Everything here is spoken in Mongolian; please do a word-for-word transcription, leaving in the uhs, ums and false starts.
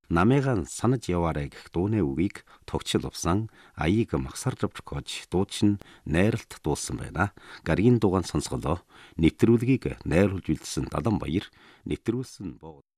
намайгаа санаж яваарай гэх дууны үгийг тогтчил увсан аяыг магсарлавч гож дуучин найралт дуулсан байна. Гаргийн дугаан сонсголоо нэвтрүүлгийг найруулж үлдсэн Даланбаяр нэвтрүүлсэн боо